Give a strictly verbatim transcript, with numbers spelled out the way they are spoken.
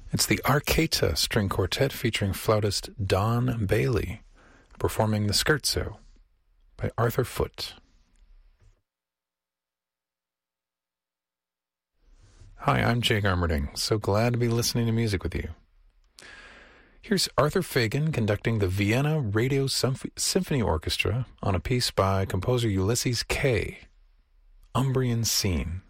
It's the Arcata String Quartet featuring flautist Don Bailey performing the Scherzo by Arthur Foote. Hi, I'm Jay Garmerding. So glad to be listening to music with you. Here's Arthur Fagan conducting the Vienna Radio Symph- Symphony Orchestra on a piece by composer Ulysses Kay, Umbrian Scene.